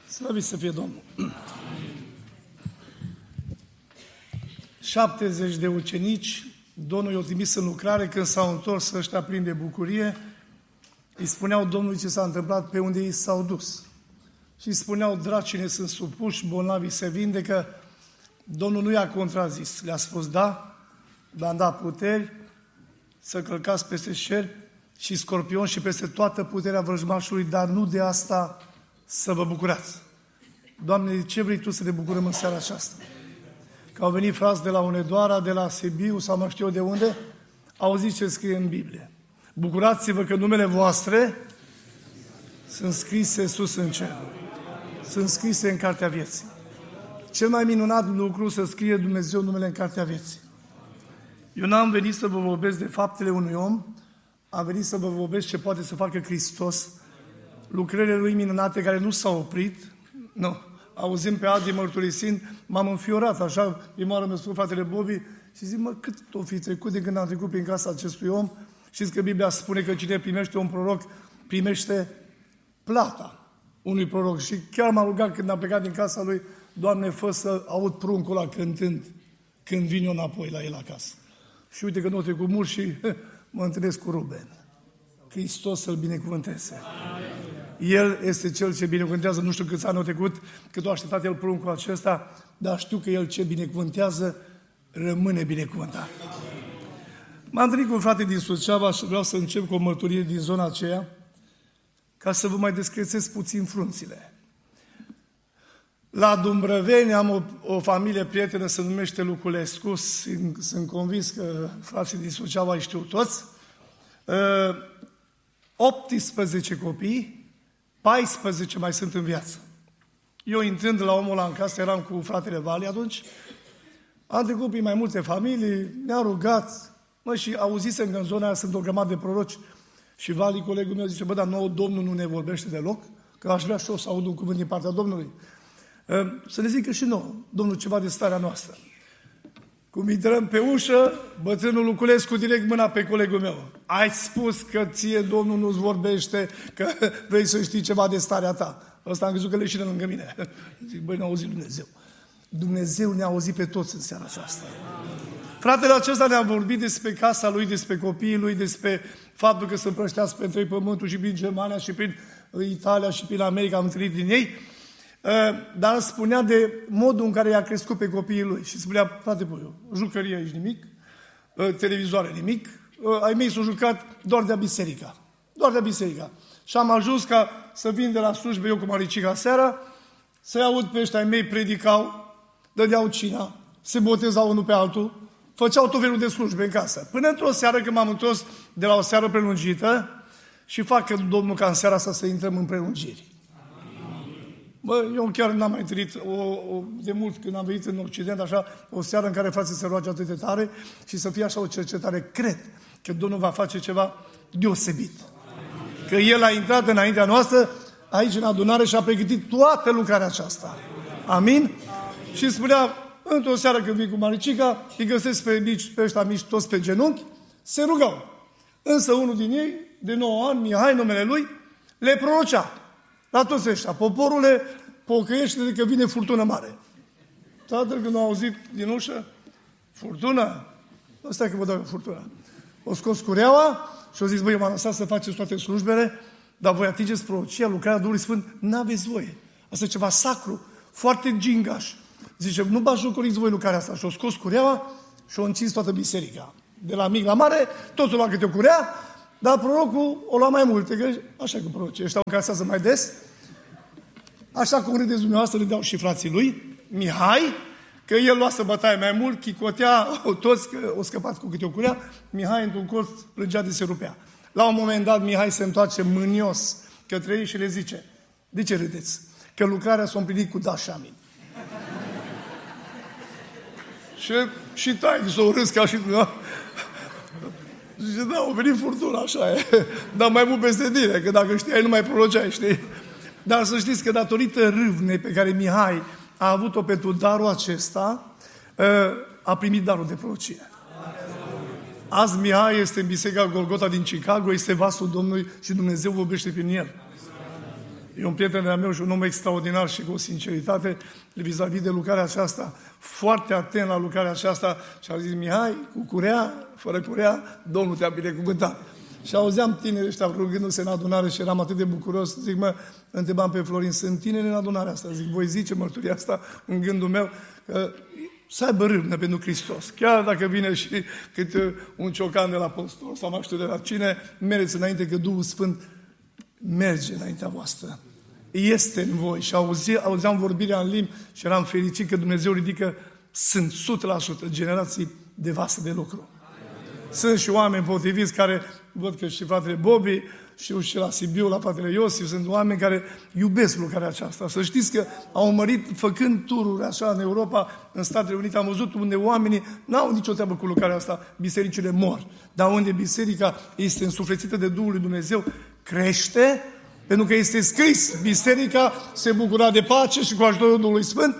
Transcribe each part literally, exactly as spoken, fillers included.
Slăvit să fie Domnul! șaptezeci de ucenici, Domnul i-a trimis în lucrare, când s-au întors ăștia plini de bucurie, îi spuneau Domnului ce s-a întâmplat pe unde ei s-au dus. Și îi spuneau, dracii ne sunt supuși, bolnavii se vindecă. Domnul nu i-a contrazis, le-a spus, da, v-am dat puteri să călcați peste șerpi și scorpion și peste toată puterea vrăjmașului, dar nu de asta să vă bucurați. Doamne, de ce vrei Tu să ne bucurăm în seara aceasta? Că au venit frați de la Hunedoara, de la Sibiu sau mai știu eu de unde, auziți ce scrie în Biblie. Bucurați-vă că numele voastre sunt scrise sus în cer. Sunt scrise în Cartea Vieții. Cel mai minunat lucru să scrie Dumnezeu numele în Cartea Vieții. Eu n-am venit să vă vorbesc de faptele unui om, am venit să vă vorbesc ce poate să facă Hristos, lucrările Lui minunate care nu s-au oprit. Nu. Auzim pe Adi mărturisind, m-am înfiorat, așa, prima oară mi-a spus fratele Bobby și zic, mă, cât o fi trecut de când am trecut prin casa acestui om? Știți că Biblia spune că cine primește un proroc, primește plata unui proroc. Și chiar m-am rugat când am plecat din casa lui, Doamne, fă să aud pruncul ăla cântând când vin eu înapoi la el acasă. Și uite că nu a trecut mult și he, mă întâlnesc cu Ruben. Hristos să-l binecuvânteze. El este Cel ce binecuvântează, nu știu câți ani au trecut, cât a așteptat el pruncul acesta, dar știu că El ce binecuvântează, rămâne binecuvântat. M-am întâlnit cu un frate din Suceava și vreau să încep cu o mărturie din zona aceea, ca să vă mai descrețez puțin frunțile. La Dumbrăveni am o, o familie prietenă, se numește Luculescu, sunt, sunt convins că frații din Suceava îi știu toți. Uh, optsprezece copii, paisprezece mai sunt în viață. Eu intrând la omul ăla în casă, eram cu fratele Vali atunci, am trecut prin mai multe familii, ne-a rugat, mă, și auzisem că în zona aia sunt o grămadă de proroci. Și Vali, colegul meu, zice, bă, dar nouă Domnul nu ne vorbește deloc, că aș vrea și eu să aud un cuvânt din partea Domnului. Să ne zică și nouă, Domnul, ceva de starea noastră. Cum intrăm pe ușă, bătrânul Luculescu direct mâna pe colegul meu. Ai spus că ție Domnul nu-ți vorbește, că vrei să știi ceva de starea ta. Ăsta am crezut că leșină lângă mine. Zic, băi, ne-a auzit Dumnezeu. Dumnezeu ne-a auzit pe toți în seara aceasta. Fratele acesta ne-a vorbit despre casa lui, despre copiii lui, despre faptul că se împrășteați pe întreg pământul și prin Germania și prin Italia și prin America, am întâlnit din ei. Dar spunea de modul în care i-a crescut pe copiii lui. Și spunea, frate Puiu, jucărie aici nimic, televizoare nimic, ai mei s-au jucat doar de-a biserica. Doar de-a biserica. Și am ajuns ca să vin de la slujbe eu cu Maricica seara, să-i aud pe ăștia ai mei predicau, dădeau cina, se botezau unul pe altul, făceau tot felul de slujbe în casă. Până într-o seară, când m-am întors de la o seară prelungită, și fac că Domnul ca în seara asta să intrăm în prelungiri. Bă, eu chiar n-am mai întâlnit o, o, de mult când am venit în Occident, așa, o seară în care frații se roage atât de tare și să fie așa o cercetare. Cred că Domnul va face ceva deosebit. Că El a intrat înaintea noastră, aici în adunare și a pregătit toată lucrarea aceasta. Amin? Și spunea, într-o seară când vin cu Maricica, îi găsesc pe, mici, pe ăștia mici toți pe genunchi, se rugau. Însă unul din ei, de nouă ani, Mihai, numele lui, le prorocea. La toți ăștia, poporule, pocăiește de că vine furtună mare. Tatăl, când a auzit din ușă, furtună? Nu stai că vă dau furtună. O scos cureaua și o zis, băi, eu m-am lăsat să faceți toate slujbele, dar voi atingeți prorocia, lucrarea Duhului Sfânt, n-aveți voie. Asta e ceva sacru, foarte gingaș. Zice, nu bașucoriți voi lucrarea asta. Și o scos cureaua și o încins toată biserica. De la mic la mare, toți o lua câte o curea, dar prorocul o lua mai multe, că așa că prorocii ăștia o casează mai des. Așa cum râdeți dumneavoastră, le dau și frații lui, Mihai, că el luase bătaie mai mult, chicotea, toți că o scăpat cu câte o curea, Mihai într-un colț plângea de se rupea. La un moment dat, Mihai se întoarce mânios către ei și le zice, de ce râdeți? Că lucrarea s-a împlinit cu da și amin. și, și tai, s-o râs ca și dumneavoastră. Zice, da, a venit furtuna, așa e. Dar mai mult peste tine, că dacă știai, nu mai proroceai, știi? Dar să știți că datorită râvnei pe care Mihai a avut-o pentru darul acesta, a primit darul de prorocie. Azi Mihai este în Biserica Golgota din Chicago, este vasul Domnului și Dumnezeu vorbește prin el. E un prieten de-al meu și un om extraordinar și cu o sinceritate vis-a-vis de lucrarea aceasta, foarte atent la lucrarea aceasta și a zis, Mihai, cu curea, fără curea, Domnul te-a binecuvântat. Și auzeam tineri ăștia rugându-se în adunare și eram atât de bucuros. Zic, mă, întrebam pe Florin, sunt tineri în adunarea asta? Zic, voi zice mărturia asta în gândul meu, că să aibă râvnă pentru Hristos. Chiar dacă vine și câte un ciocan de la păstor sau mai știu de la cine, mereți înainte că Duhul Sfânt merge înaintea voastră. Este în voi. Și auzi, auzeam vorbirea în limbi și eram fericit că Dumnezeu ridică, sunt o sută la sută generații de vasă de lucru. Sunt și oameni potriviți care, văd că și fratele Bobby, și și la Sibiu, la fratele Iosif, sunt oameni care iubesc lucrarea aceasta. Să știți că au mărit, făcând tururi așa în Europa, în Statele Unite, am văzut unde oamenii n-au nicio treabă cu lucrarea asta, bisericile mor. Dar unde biserica este însuflețită de Duhul lui Dumnezeu, crește, pentru că este scris, biserica se bucura de pace și cu ajutorul Duhului Sfânt,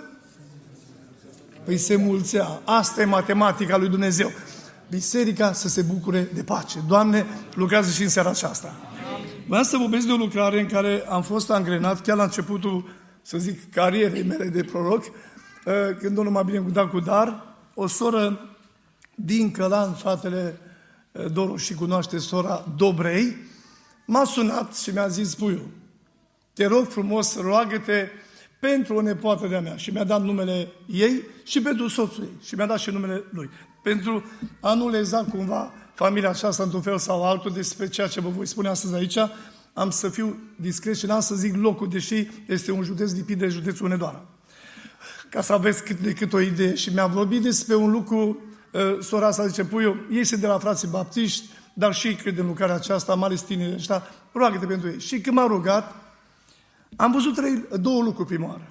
păi se mulțea. Asta e matematica lui Dumnezeu. Biserica să se bucure de pace. Doamne, lucrează și în seara aceasta. Vreau să vorbesc de o lucrare în care am fost angrenat chiar la începutul, să zic, carierei mele de proroc, când Domnul m-a binecuvântat cu dar. O soră din Călan, fratele Doru și cunoaște sora Dobrei, m-a sunat și mi-a zis, puiu, te rog frumos, roagă-te pentru o nepoată de-a mea. Și mi-a dat numele ei și pentru soțul ei. Și mi-a dat și numele lui. Pentru a nu leza cumva familia aceasta într-un fel sau altul despre ceea ce vă voi spune astăzi aici, am să fiu discret și n-am să zic locul, deși este un județ lipit de județul Hunedoara. Ca să aveți cât de cât o idee. Și mi-a vorbit despre un lucru, uh, sora asta zice, puiu, ei sunt de la frații baptiști, dar și ei cred în lucrarea aceasta, mai ales tinerii ăștia, roagă-te pentru ei. Și când m-a rugat, am văzut trei, două lucruri prima oară.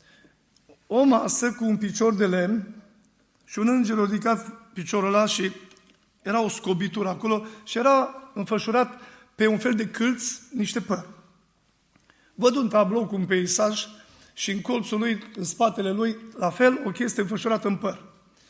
O masă cu un picior de lemn și un înger a ridicat piciorul ăla și era o scobitură acolo și era înfășurat pe un fel de câlț niște păr. Văd un tablou cu un peisaj și în colțul lui, în spatele lui, la fel, o chestie înfășurată în păr.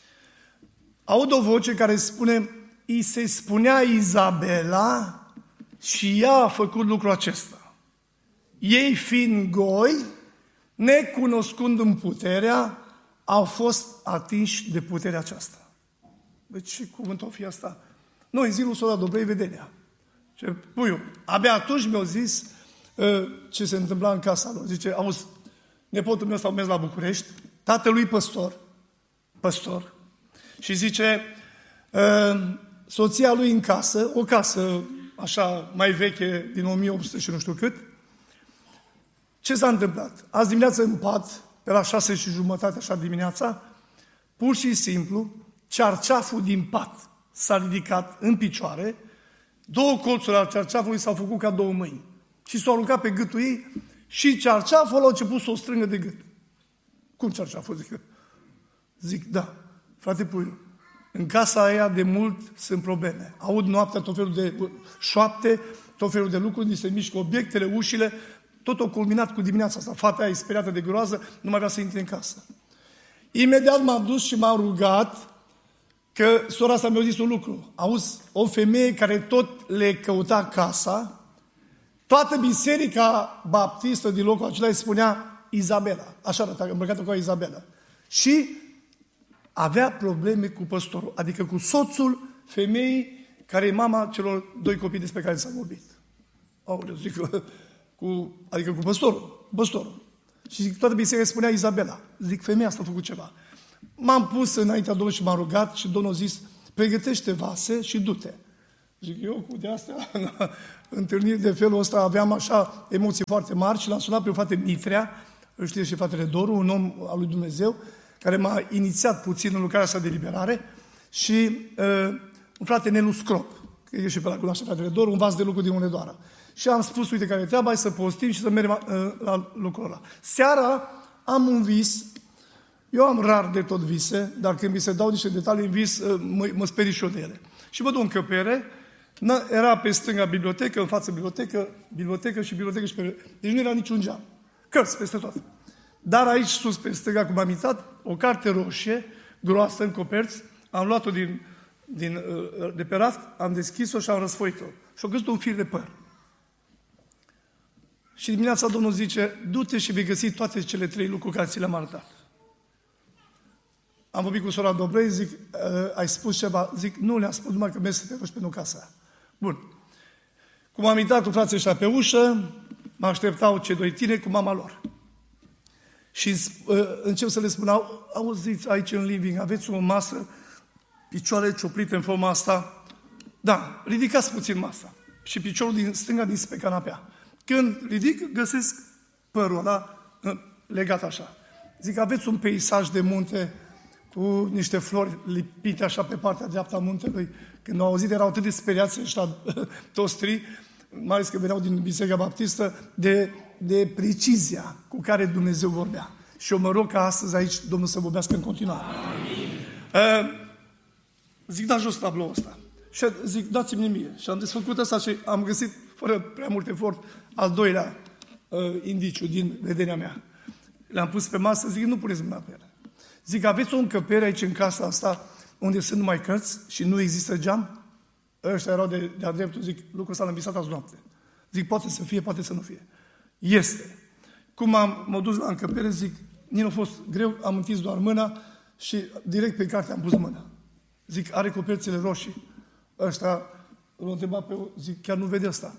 Aud o voce care spune, îi se spunea Izabela și ea a făcut lucrul acesta. Ei fiind goi, necunoscând în puterea, au fost atinși de puterea aceasta. Deci ce cuvântul o fi asta? Noi, zilul sora Dobrei, vedenia. Ce, puiu, abia atunci mi-au zis uh, ce se întâmpla în casa lor. Zice, auzi, nepotul meu s-a mers la București, tatălui păstor, păstor, și zice, uh, soția lui în casă, o casă așa mai veche, din o mie opt sute și nu știu cât. Ce s-a întâmplat? Azi dimineață în pat, pe la șase și jumătate, așa dimineața, pur și simplu, cearceaful din pat s-a ridicat în picioare, două colțuri al cearceafului s-au făcut ca două mâini. Și s-au aruncat pe gâtul ei și cearceaful a început să o strângă de gât. Cum cearceaful? Zic, zic da, frate puiu, în casa aia de mult sunt probleme. Aud noaptea tot felul de șoapte, tot felul de lucruri, ni se mișcă obiectele, ușile, tot o culminat cu dimineața asta. Fata aia e speriată de groază, nu mai vrea să intre în casă. Imediat m-am dus și m-am rugat că sora asta mi-a zis un lucru. Auzi, o femeie care tot le căuta casa, toată biserica baptistă din locul acela îi spunea Izabela. Așa arăta, îmbrăcată cu Izabela. Și avea probleme cu păstorul, adică cu soțul femeii care e mama celor doi copii despre care s-a vorbit. Aoleu, zic, cu, adică cu păstorul, păstorul. Și zic, toată biserica spunea Izabela. Zic, femeia asta a făcut ceva. M-am pus înaintea Domnului și m-am rugat și Domnul a zis, pregătește vase și du-te. Zic, eu cu de-astea, întâlniri de felul ăsta, aveam așa emoții foarte mari și l-am sunat pe frate Mitrea, îl știe și fratele Doru, un om al lui Dumnezeu, care m-a inițiat puțin în lucrarea asta de liberare, și uh, un frate Nelu Scrop, că e și pe la cunoaște fratele Doru, un vas de lucru din Hunedoara. Și am spus, uite care e treaba, hai să postim și să mergem uh, la lucrul ăla. Seara am un vis. Eu am rar de tot vise, dar când mi se dau niște detalii în vis, mă, mă sperii și eu de ele. Și văd o încăpere, era pe stânga bibliotecă, în față bibliotecă, bibliotecă și bibliotecă și pe... Deci nu era niciun geam. Cărți peste tot. Dar aici sus, pe stânga, cum am uitat, o carte roșie, groasă în coperți, am luat-o din, din, de pe raft, am deschis-o și am răsfoit-o. Și-o găsit un fir de păr. Și dimineața Domnul zice, du-te și vei găsi toate cele trei lucruri care ți le-am arătat. Am vorbit cu sora Dobrei, zic, ai spus ceva? Zic, nu le-am spus, numai că mergi să te rogi pentru casa. Bun. Cum am intrat cu frații ăștia pe ușă, mă așteptau cei doi tineri cu mama lor. Și uh, încep să le spun, auziți, aici în living, aveți o masă, picioare cioplite în forma asta? Da, ridicați puțin masa. Și piciorul din stânga din pe canapea. Când ridic, găsesc părul ăla legat așa. Zic, aveți un peisaj de munte cu niște flori lipite așa pe partea dreaptă a muntelui. Când au auzit, erau atât de speriați ăștia toți trei, mai ales că veneau din Biserica Baptistă, de, de precizia cu care Dumnezeu vorbea. Și eu mă rog ca astăzi aici Domnul să vorbească în continuare. Uh, zic, da jos tabloul ăsta. Și zic, dați-mi mie. Și am desfăcut asta și am găsit, fără prea mult efort, al doilea uh, indiciu din vederea mea. Le-am pus pe masă, zic, nu puneți mâna pe ele. Zic, aveți o încăpere aici în casa asta unde sunt numai cărți și nu există geam? Ăștia erau de, de-a dreptul, zic, lucrul ăsta l-am visat azi noapte. Zic, poate să fie, poate să nu fie. Este. Cum am m-am dus la încăpere, zic, nici nu a fost greu, am întins doar mâna și direct pe carte am pus mâna. Zic, are coperțile roșii. Ăștia l-au întrebat pe zic, chiar nu vede ăsta.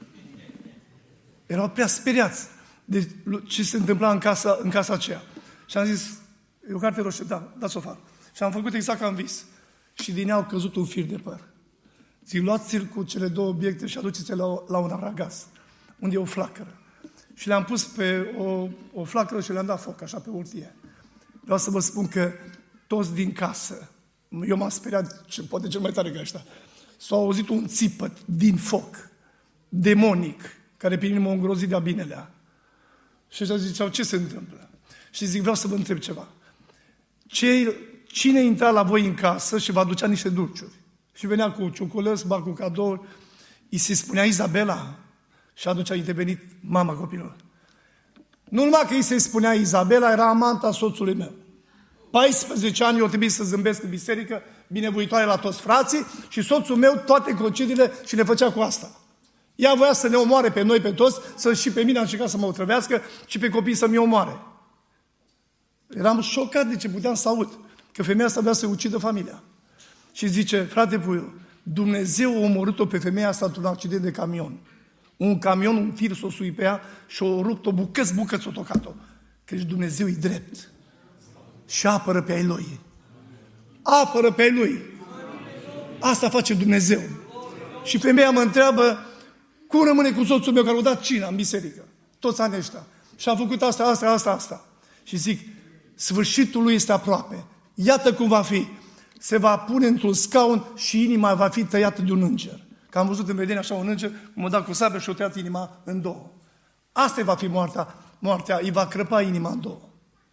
Erau prea speriați de ce se întâmpla în casa, în casa aceea. Și am zis, e o carte roșie, da, dați-o afară. Și am făcut exact ca în vis. Și din ea au căzut un fir de păr. Zic, luați-l cu cele două obiecte și aduceți-l la, la un aragaz, unde e o flacără. Și le-am pus pe o, o flacără și le-am dat foc, așa, pe urtie. Vreau să vă spun că toți din casă, eu m-am speriat, poate cel mai tare ca ăștia, s-au auzit un țipăt din foc, demonic, care pe mine m-a îngrozit de-a binelea. Și ăștia ziceau, ce se întâmplă? Și zic, vreau să vă întreb ceva. Ce, cine intra la voi în casă și vă aducea niște dulciuri? Și venea cu ciocolăți, ba cu cadouri, îi se spunea Izabela și atunci a intervenit mama copilului. Nu numai că îi se spunea Izabela, era amanta soțului meu. paisprezece ani eu trebuie să zâmbesc în biserică, binevoitoare la toți frații și soțul meu toate concediile și le făcea cu asta. Ea voia să ne omoare pe noi, pe toți, să și pe mine a încercat să mă otrăvească și pe copii să mi omoare. Eram șocat de ce puteam să aud, că femeia asta vrea să ucidă familia. Și zice, frate Puiu, Dumnezeu a omorât-o pe femeia asta într-un accident de camion. Un camion, un fir s-o sui pe ea și o rupt-o bucăți, bucăți, o tocat-o. Căci Dumnezeu e drept. Și apără pe ai lui. Apără pe ai lui. Asta face Dumnezeu. Și femeia mă întreabă, cum rămâne cu soțul meu care a dat cina în biserică? Toți anii ăștia. Și a făcut asta, asta, asta, asta. Și zic, sfârșitul lui este aproape. Iată cum va fi. Se va pune într-un scaun și inima va fi tăiată de un înger. Că am văzut în vedere așa un înger, cum a dat cu sabie și a tăiat inima în două. Asta va fi moartea. Moartea îi va crăpa inima în două.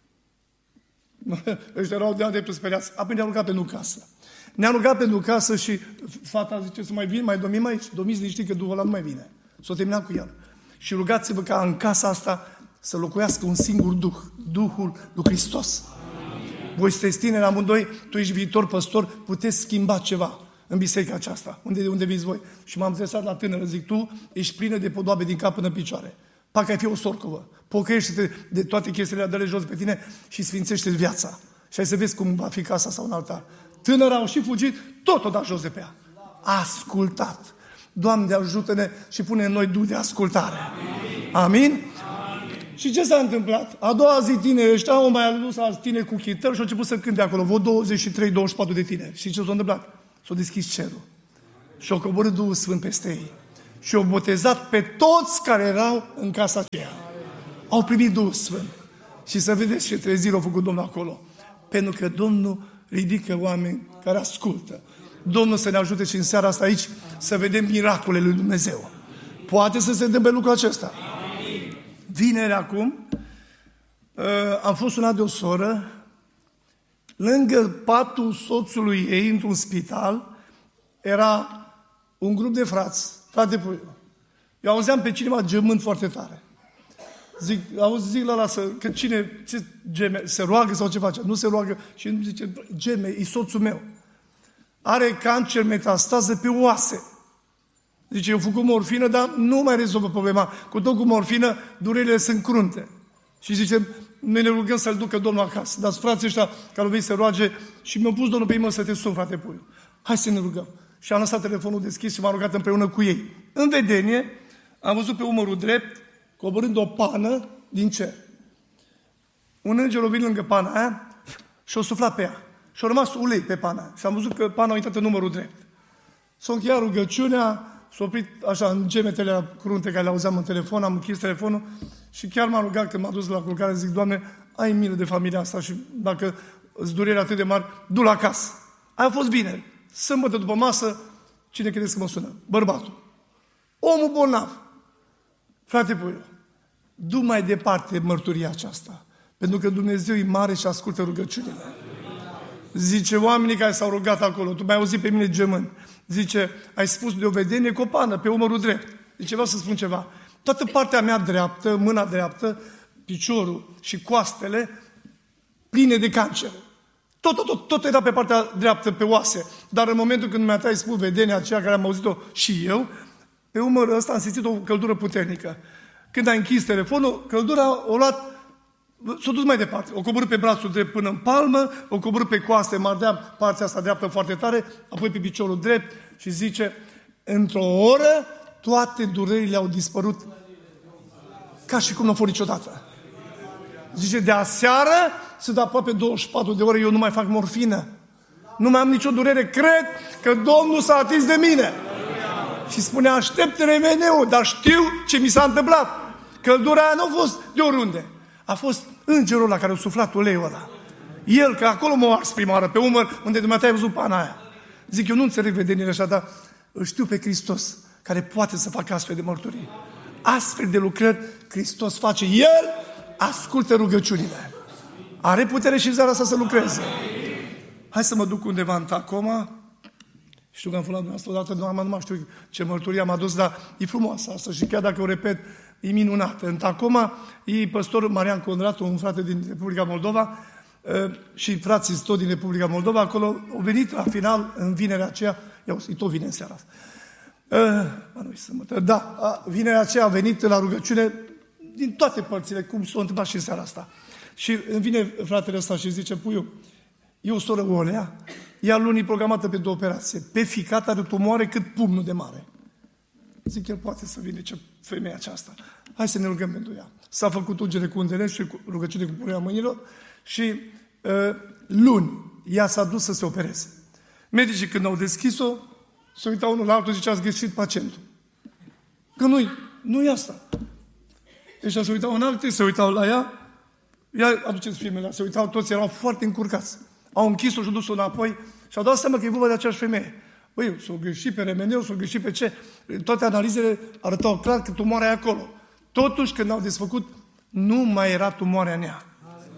Ăștia erau de-a dreptul speriați. Apoi ne-a rugat pentru casă. Ne-a rugat pentru casă și fata zice să mai vin, mai domnim aici. Domiți liniștit că Duhul ăla nu mai vine. S-o terminat cu el. Și rugați-vă ca în casa asta să locuiască un singur Duh. Duhul lui Hristos. Voi sunteți tineri amândoi, tu ești viitor păstor, puteți schimba ceva în biserica aceasta, unde, unde viți voi. Și m-am adresat la tânără, zic, tu ești plină de podoabe din cap până în picioare. Parcă ai fi o sorcovă. Pocăiește-te de toate chestiile, dă-le jos pe tine și sfințește viața. Și hai să vezi cum va fi casa sau un altar. Tânăra au și fugit, tot o dat jos de pe ea. Ascultat. Doamne, ajută-ne și pune în noi duh de ascultare. Amin? Amin? Și ce s-a întâmplat? A doua zi tineri ăștia au mai adus alți tineri cu chitări și au început să cânte acolo. Vă douăzeci și trei douăzeci și patru de tineri. Și ce s-a întâmplat? S-a deschis cerul. Și au coborât Duhul Sfânt peste ei. Și au botezat pe toți care erau în casa aceea. Au primit Duhul Sfânt. Și să vedeți ce treziri au făcut Domnul acolo. Pentru că Domnul ridică oameni care ascultă. Domnul să ne ajute și în seara asta aici să vedem miracolele lui Dumnezeu. Poate să se întâmple lucrul acesta. Vineri acum, uh, am fost sunat de o soră, lângă patul soțului ei, într-un spital, era un grup de frați, frate Puiu. Eu auzeam pe cineva gemând foarte tare. Zic, auzi, zic la lasă, că cine ce geme, se roagă sau ce face? Nu se roagă și îmi zice, geme, e soțul meu. Are cancer metastază pe oase. Zice, eu făcut morfină, dar nu mai rezolvă problema. Cu tot cu morfină, durerile sunt crunte. Și zice, noi ne rugăm să-l ducă Domnul acasă. Dar frații ăștia care au venit să roage și mi-au pus Domnul pe ei, mă, să te sun, frate Puiu. Hai să ne rugăm. Și am lăsat telefonul deschis și m-am rugat împreună cu ei. În vedenie, am văzut pe umărul drept, coborând o pană din cer. Un înger a venit lângă pana aia și a suflat pe ea. Și a rămas ulei pe pana aia. Și am văzut că pana a intrat în numărul drept. S-a încheiat rugăciunea, s-a oprit așa în gemetele crunte care le auzeam în telefon, am închis telefonul și chiar m-am rugat când m-am dus la culcare, zic, Doamne, ai milă de familia asta și dacă îți durere atât de mari, du-l acasă. Aia a fost vineri. Sâmbătă după masă, cine credeți că mă sună? Bărbatul. Omul bolnav. Frate Puiu, du mai departe mărturia aceasta. Pentru că Dumnezeu e mare și ascultă rugăciunile. Zice, oamenii care s-au rugat acolo, tu m-ai auzit pe mine gemând. Zice, ai spus de o vedenie cu o pană pe umărul drept. Zice, vreau să spun ceva. Toată partea mea dreaptă, mâna dreaptă, piciorul și coastele, pline de cancer. Tot, tot, tot, tot era pe partea dreaptă, pe oase. Dar în momentul când mi-a tăiat spus vedenia aceea care am auzit-o și eu, pe umărul ăsta am simțit o căldură puternică. Când a închis telefonul, căldura o luat, s-a dus mai departe. O coborât pe brațul drept până în palmă, o coborât pe coaste, mă ardea partea asta dreaptă foarte tare, apoi pe piciorul drept și zice, într-o oră, toate durerile au dispărut ca și cum nu au fost niciodată. Zice, de aseară, sunt aproape douăzeci și patru de ore, eu nu mai fac morfină. Nu mai am nicio durere, cred că Domnul s-a atins de mine. Și spunea, aștept reveneul, dar știu ce mi s-a întâmplat. Căldura aia nu a fost de oriunde. A fost îngerul ăla care a suflat uleiul ăla. El, că acolo m-a ars prima oară, pe umăr, unde Dumnezeu ai văzut pana aia. Zic, eu nu înțeleg vedeniile așa, dar îl știu pe Hristos, care poate să facă astfel de mărturii. Astfel de lucrări Hristos face. El ascultă rugăciunile. Are putere și zara asta să lucreze. Hai să mă duc undeva în Tacoma. Știu că am fulat dumneavoastră odată, nu, am, nu mai știu ce mărturie am adus, dar e frumoasă asta și chiar dacă o repet, e minunată. În Tacoma e păstorul Marian Condratu, un frate din Republica Moldova și frații tot din Republica Moldova. Acolo au venit la final, în vinerea aceea, ia uite, tot vine în seara asta. Uh, nu sâmbătă, da, vinerea aceea a venit la rugăciune din toate părțile, cum s-a întâmplat și în seara asta. Și îmi vine fratele ăsta și zice, Puiu, e o soră Olea, ea lunii programată pentru operație. Pe ficata are o tumoare cât pumnul de mare. Zic, el poate să vindece femeia aceasta. Hai să ne rugăm pentru ea. S-a făcut ungere cu undele și cu rugăciune cu punerea mâinilor și uh, luni ea s-a dus să se opereze. Medicii când au deschis-o, se uitau unul la altul și zice, ați greșit pacientul. Că nu-i, nu-i asta. Deci se uitau în alte, se uitau la ea, ia aduceți filmele, se uitau toți, erau foarte încurcați. Au închis-o și au dus-o înapoi și au dat seama că e vorba de aceeași femeie. Băi, s-au greșit pe remeneu, s-au greșit pe ce? Toate analizele arătau clar că tumoarea e acolo. Totuși, când au desfăcut, nu mai era tumoarea în ea.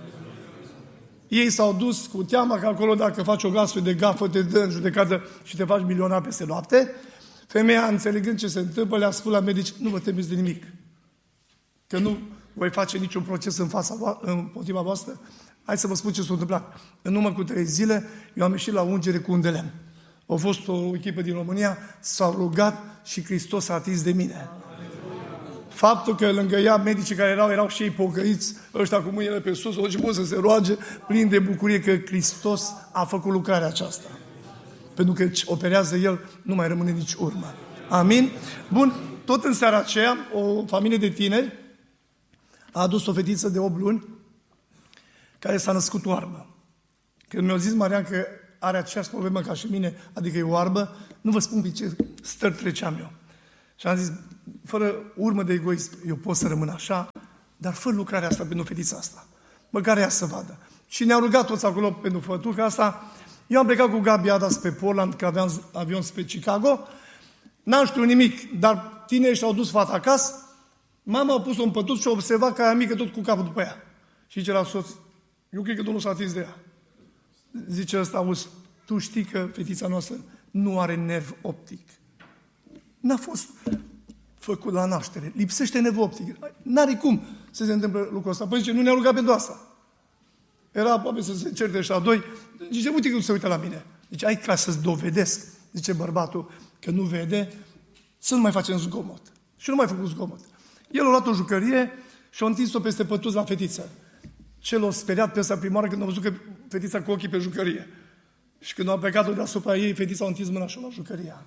Ei s-au dus cu teama că acolo, dacă faci o astfel de gafă, te dă în judecată și te faci milionar peste noapte. Femeia, înțelegând ce se întâmplă, le-a spus la medici, nu vă temeți de nimic. Că nu voi face niciun proces în fața, împotriva voastră. Hai să vă spun ce s-a întâmplat. În urmă cu trei zile, eu am ieșit la ungere cu un de lemn. A fost o echipă din România, s-au rugat și Hristos s-a atins de mine. Faptul că lângă ea, medicii care erau, erau și ei pocăiți, ăștia cu mâinile pe sus, au început să se roage, plin de bucurie că Hristos a făcut lucrarea aceasta. Pentru că operează El, nu mai rămâne nici urmă. Amin? Bun, tot în seara aceea, o familie de tineri a adus o fetiță de opt luni care s-a născut oarbă. Când mi-a zis Marian că are aceeași problemă ca și mine, adică e oarbă, nu vă spun pe ce stări treceam eu. Și am zis, fără urmă de egoism, eu pot să rămân așa, dar fă lucrarea asta pentru fetița asta. Măcar ea să vadă. Și ne-au rugat toți acolo pentru fătuca asta. Eu am plecat cu Gabi Adas pe Portland, că aveam avion spre Chicago. N-am știut nimic, dar tinerii și-au dus fata acasă. Mama a pus-o în pătuț și a observat că aia mică tot cu capul după ea. Și zice la soț, eu cred că Domnul s-a atins de ea. Zice ăsta, auzi, tu știi că fetița noastră nu are nerv optic. N-a fost făcut la naștere. Lipsește nerv optic. N-are cum să se întâmple lucrul ăsta. Păi zice, nu ne-a rugat pentru asta. Era aproape să se certe ăștia doi. Zice, uite că nu se uită la mine. Zice, ai ca să-ți dovedesc, zice bărbatul, că nu vede. să nu mai facem zgomot. Și nu mai făcut zgomot. El a luat o jucărie și a întins-o peste pătuț la fetiță. Cel a speriat pe ăsta prima oară când a văzut că fetița cu ochii pe jucărie. Și când a plecat-o deasupra ei, fetița a întins mâna și a luat jucăria.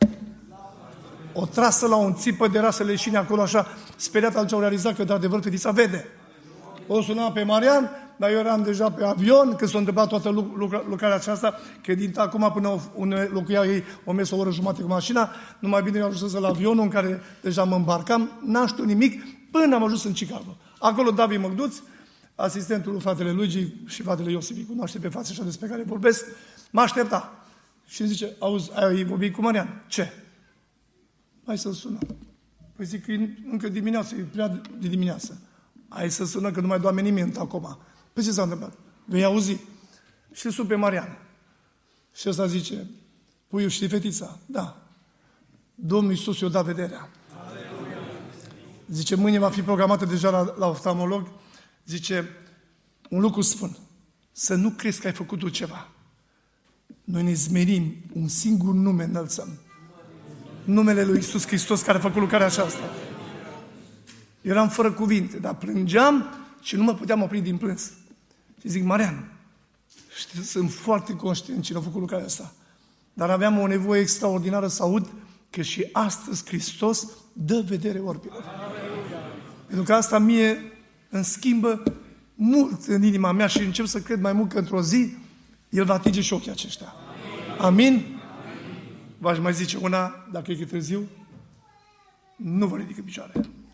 O trasă la un țipă de rasă leșine acolo așa, speriat, atunci au realizat că de adevăr fetița vede. O suna pe Marian, dar eu eram deja pe avion, când s-a întâmplat toată lucrarea aceasta, că din acum până unde locuiau ei, o mers o oră jumate cu mașina, numai bine eu ajuns la avionul în care deja mă îmbarcam, n-am știut nimic, până am ajuns în Chicago. Acolo David Măgduț, asistentul lui fratele Luigi și fratele Iosif, îi cunoaște pe față așa despre care vorbesc, mă aștepta. Și îmi zice, auzi, ai vorbit cu Marian? Ce? Hai să-l sunăm. Păi zic că încă dimineață, e prea de dimineață. Hai să sunăm, că nu mai doarme nimeni acum. Păi ce s-a întâmplat? Vei auzi. Și îl sun pe Marian. Și ăsta zice, puiu, știi fetița? Da. Domnul Iisus i-a dat vederea. Aleluia. Zice, mâine va fi programată deja la, la oftalmolog. Zice, un lucru spun. Să nu crezi că ai făcut tu ceva. Noi ne zmerim, un singur nume înălțăm. Numele lui Iisus Hristos care a făcut lucrarea aceasta. Eram fără cuvinte, dar plângeam și nu mă puteam opri din plâns. Și zic, Marian, știu, sunt foarte conștient cine a făcut lucrarea asta. Dar aveam o nevoie extraordinară să aud că și astăzi Hristos dă vedere orbilor. Pentru că asta mie îmi schimbă mult în inima mea și încep să cred mai mult că într-o zi El va atinge și ochii aceștia. Amin? Amin? V-aș mai zice una, dacă e că târziu, nu vă ridică picioare.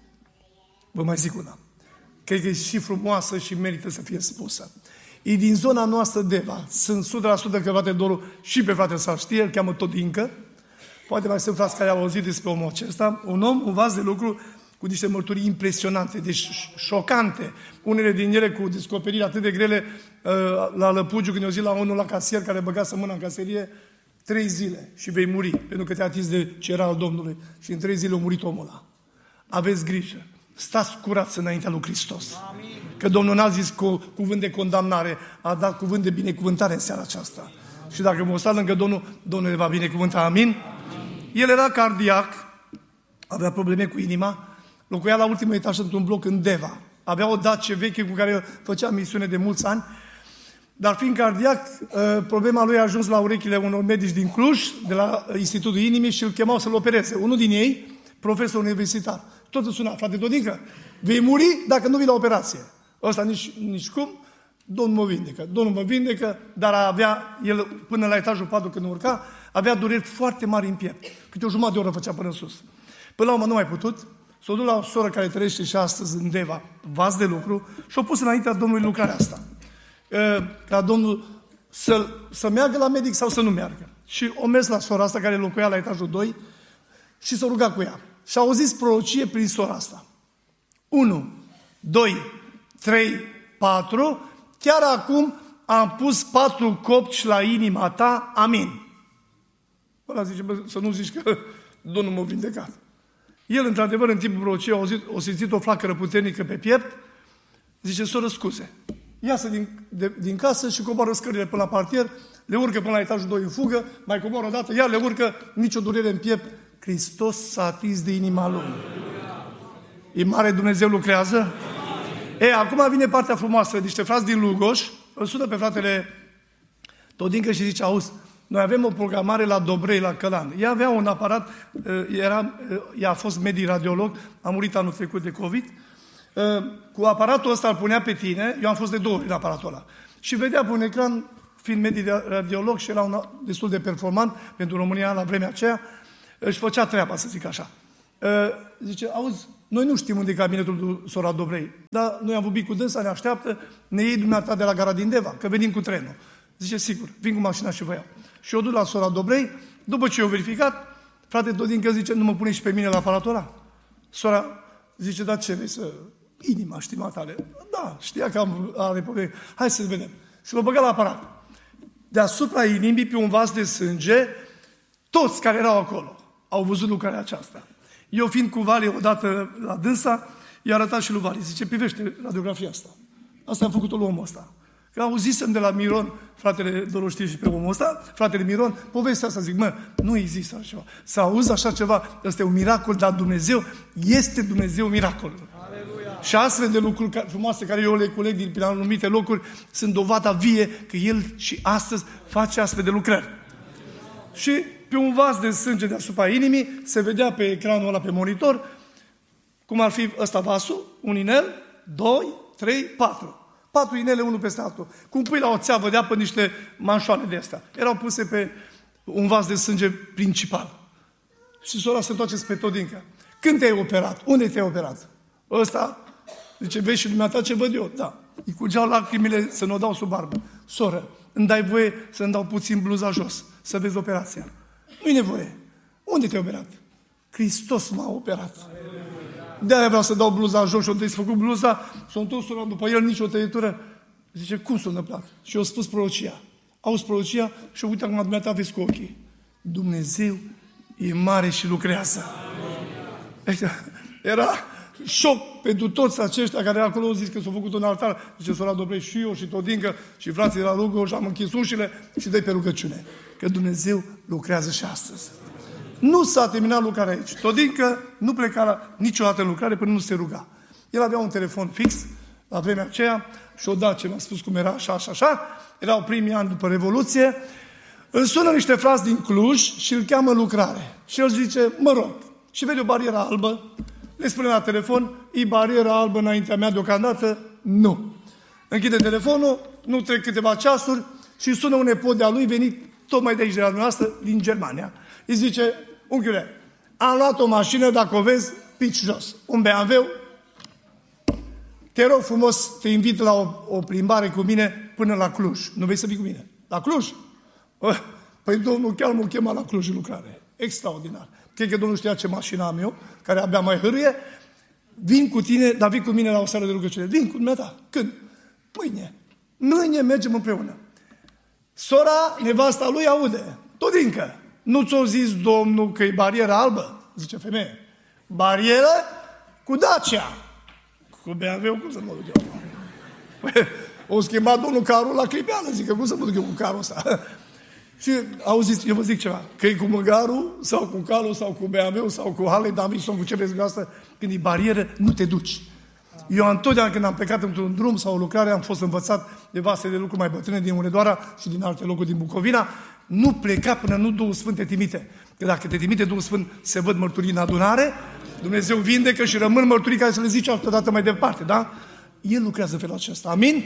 Vă mai zic una. Cred că e și frumoasă și merită să fie spusă. E din zona noastră Deva. Sunt o sută la sută că frate Doru și pe frate să știe, îl cheamă Todincă. Poate mai sunt frați care au auzit despre omul acesta. Un om, un vas de lucru cu niște mărturii impresionante, deci șocante. Unele din ele cu descoperiri atât de grele la Lăpugiu, când eu zic la unul la casier care băgase mâna în caserie, trei zile și vei muri, pentru că te-a atins de cera al Domnului. Și în trei zile a murit omul ăla. Aveți grijă. Stați curați înaintea lui Hristos. Amin. Că Domnul n-a zis cu cuvânt de condamnare, a dat cuvânt de binecuvântare în seara aceasta. Amin. Și dacă mă sta lângă Domnul, Domnul le va binecuvânta. Amin? Amin? El era cardiac, avea probleme cu inima, locuia la ultimul etaj într-un bloc în Deva. Avea o Dacie veche cu care făcea misiune de mulți ani, dar fiind cardiac, problema lui a ajuns la urechile unor medici din Cluj, de la Institutul Inimii, și îl chemau să-l opereze. Unul din ei, profesor universitar, tot îl suna, frate Todincă, vei muri dacă nu vii la operație. Ăsta nici, nici cum, Domnul mă vindecă. Domnul mă vindecă, dar avea, el până la etajul patru când urca, avea dureri foarte mari în piept. Câte o jumătate de oră făcea până în sus. Până la urmă nu mai putut, s-a dus la o soră care trăiește și astăzi în Deva, vas de lucru, și a pus înaintea Domnului lucrarea asta. Ca Domnul să, să meargă la medic sau să nu meargă. Și o mers la sora asta care locuia la etajul doi și s-a rugat cu ea. Și a auzit prorocie prin sora asta. unu, doi, trei, patru, chiar acum am pus patru copci la inima ta, amin. Ăla zice, bă, să nu zici că Domnul m-a vindecat. El, într-adevăr, în timpul prorociei, a, auzit, a simțit o flacără puternică pe piept, zice, soră, scuze, iasă din, de, din casă și coboară scările până la parter, le urcă până la etajul doi în fugă, mai coboară o dată, iar le urcă, nicio durere în piept. Hristos s-a atins de inima lui. E mare, Dumnezeu lucrează? E, acum vine partea frumoasă. Niște frați din Lugoș îl sună pe fratele Todincă și zice, auzi, noi avem o programare la Dobrei, la Călan. Ea avea un aparat, era, ea a fost medic radiolog, a murit anul trecut de COVID. Cu aparatul ăsta îl punea pe tine, eu am fost de două ori în aparatul ăla. Și vedea pe un ecran, fiind medic radiolog și era un destul de performant pentru România la vremea aceea, își făcea treaba, să zic așa. Zice, auzi, noi nu știm unde e cabinetul lui sora Dobrei, dar noi am vorbit cu dânsa, ne așteaptă, ne iei dumneata de la gara din Deva, că venim cu trenul. Zice, sigur, vin cu mașina și vă iau. Și eu duc la sora Dobrei, după ce eu verificat, frate Todincă zice, nu mă pune și pe mine la aparatul ăla? Sora zice, da, ce vrei să... Inima, știma tale. Da, știa că am, are probleme. Hai să vedem. Și l-a băgat la aparat. Deasupra inimii, pe un vas de sânge, toți care erau acolo au văzut lucrarea aceasta. Eu fiind cu Vali odată la dânsa, i-a arătat și lui Vali. Zice, privește radiografia asta. Asta a făcut-o omul ăsta. Că auzisem de la Miron, fratele Doru știe și pe omul ăsta, fratele Miron, povestea asta, zic, mă, nu există așa ceva. Să auzi așa ceva, ăsta e un miracol, dar Dumnezeu este Dumnezeu miracolul. Aleluia. Și astfel de lucruri frumoase care eu le culeg din prin anumite locuri sunt dovada vie că El și astăzi face astfel de lucrări. Și pe un vas de sânge deasupra inimii se vedea pe ecranul ăla, pe monitor, cum ar fi ăsta vasul, un inel, doi, trei, patru. Patru inele, unul peste altul. Cum pui la o țeavă de apă niște manșoane de astea. Erau puse pe un vas de sânge principal. Și sora se întoarce spre Todinca. Când te-ai operat? Unde te-ai operat? Ăsta, zice, vezi și dumneata ce văd eu? Da. Îi curgeau lacrimile să nu o dau sub barbă. Soră, îmi dai voie să-mi dau puțin bluza jos, să vezi operația. Nu-i nevoie. Unde te-ai operat? Hristos m-a operat. De-aia vreau să dau bluza jos și o întâi făcut bluza, s-a întors sora după el, nicio tăietură. Zice, cum s-a întâmplat? Și eu spus prorocia. Auzi prorocia și uite acum dumneata vezi cu ochii. Dumnezeu e mare și lucrează. Era șoc pentru toți aceștia care acolo au zis că s-au făcut un altar. Zice, sora Dobre, și eu și Todincă și frații de la rugă și am închis ușile și dă-i pe rugăciune. Că Dumnezeu lucrează și astăzi. Nu s-a terminat lucrarea aici. Todincă nu pleca la niciodată în lucrare până nu se ruga. El avea un telefon fix la vremea aceea și odată ce mi-a spus cum era așa, așa, așa, erau primii ani după Revoluție, îl sună niște frați din Cluj și îl cheamă lucrare. Și el zice, mă rog, și vede o barieră albă, le spune la telefon, e bariera albă înaintea mea deocamdată? Nu. Închide telefonul, nu trec câteva ceasuri și sună un nepot de-a lui venit tocmai de aici de la noastră, din Germania. Îi zice, unchiule, am luat o mașină, dacă o vezi, pici jos. Un B M W, te rog frumos, te invit la o, o plimbare cu mine până la Cluj. Nu vei să vii cu mine? La Cluj? Păi domnul chiar mă chema la Cluj în lucrare. Extraordinar. Cred că domnul știa ce mașină am eu, care abia mai hârâie. Vin cu tine, dar vin cu mine la o seară de rugăciune. Vin cu dumneata. Când? Mâine. Mâine mergem împreună. Sora, nevasta lui, aude. Todincă, nu ți-o zis domnul că e barieră albă? Zice femeie. Barieră cu Dacia. Cu B M W, cum să mă duc eu? Păi, o schimbat domnul carul la clipeală. Zic, cum să mă duc eu cu carul ăsta? Și auziți, eu vă zic ceva, că e cu măgarul, sau cu calul, sau cu B M W, sau cu Harley Davidson, cu ce vreți asta, când e barieră, nu te duci. Eu întotdeauna când am plecat într-un drum sau o lucrare, am fost învățat de vase de lucruri mai bătrâne din Hunedoara și din alte locuri din Bucovina, nu pleca până nu Duhul Sfânt te trimite. Că dacă te trimite Duhul Sfânt, se văd mărturii în adunare, Dumnezeu vindecă și rămân mărturii care să le zice altădată mai departe, da? El lucrează în felul acesta. Amin?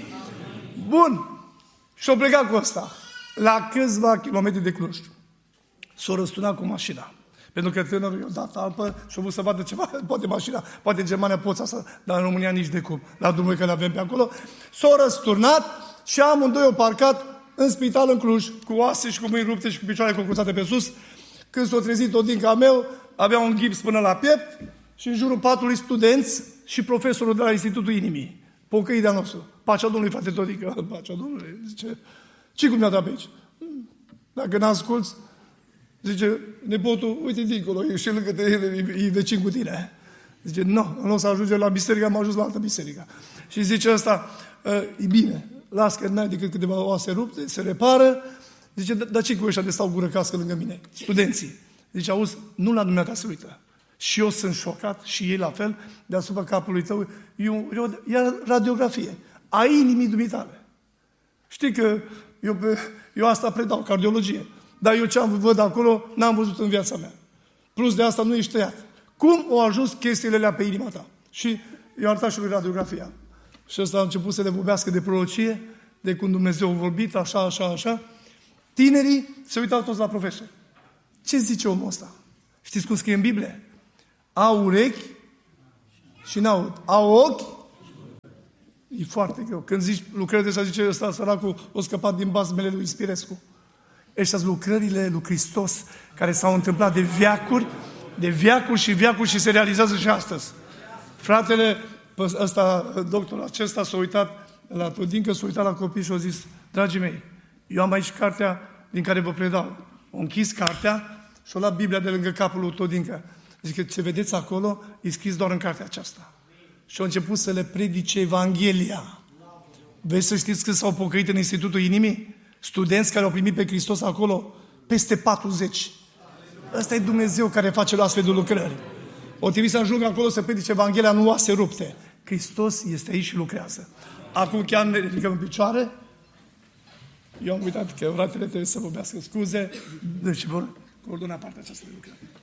Bun. Și-o plecat cu ăsta. La câțiva kilometri de Cluj. S-o răsturnat cu mașina. Pentru că tânărul i-a dat alpă și a vrut să vadă ceva, poate mașina, poate în Germania poți asta, dar în România nici de cum. La drumul că le avem pe acolo. S-a răsturnat și amândoi au parcat în spital în Cluj, cu oase și cu mâini rupte și cu picioare concurțate pe sus. Când s-a trezit Todinca meu, avea un gips până la piept și în jurul patului studenți și profesorul de la Institutul Inimii. Pocăi de-a nostru. Pacea Domnului, frate Todinca. Pacea Domnului. Zice, ce cum mi-a dat pe aici? Dacă n-asculți, zice, nepotul, uite dincolo, e și lângă tine, e vecin cu tine. Zice, nu, în loc să ajungem la biserică, am ajuns la altă biserică. Și zice ăsta, e bine, las că n-ai decât câteva oase rupte, se repară. Zice, dar ce cu ăștia de stau gură cască lângă mine? Studenții. Zice, auzi, nu la dumneata se uită. Și eu sunt șocat, și ei la fel, deasupra capului tău, e, o, e o radiografie a inimii dumitale. Știi că eu, eu asta predau, cardiologie. Dar eu ce am văd acolo, n-am văzut în viața mea. Plus de asta nu ești tăiat. Cum au ajuns chestiile alea pe inima ta? Și eu arătat și lui radiografia. Și ăsta a început să le vorbească de prorocie, de cum Dumnezeu a vorbit, așa, așa, așa. Tinerii se uitau toți la profesor. Ce zice omul ăsta? Știți cum scrie în Biblie? Au urechi și n-aud. Au ochi. E foarte greu. Când zici lucrări de așa, zice ăsta, săracul, o scăpat din basmele lui Spirescu. Ăștia sunt lucrările lui Hristos care s-au întâmplat de veacuri, de veacuri și veacuri și se realizează și astăzi. Fratele ăsta, doctorul acesta s-a uitat la Todincă, s-a uitat la copii și a zis, dragii mei, eu am aici cartea din care vă predau. O închis cartea și-o luat Biblia de lângă capul lui Todincă. Zice, ce vedeți acolo, e scris doar în cartea aceasta. Și a început să le predice Evanghelia. Vreți să știți că s-au pocăit în Institutul Inimii? Studenți care au primit pe Hristos acolo? Peste patruzeci. Ăsta e Dumnezeu care face astfel de lucrări. O trebuie să ajungă acolo să predice Evanghelia, nu oase rupte. Hristos este aici și lucrează. Acum chiar ne ridicăm în picioare. Eu am uitat că fratele trebuie să vorbească scuze. Deci vor coordona partea aceasta de lucrare.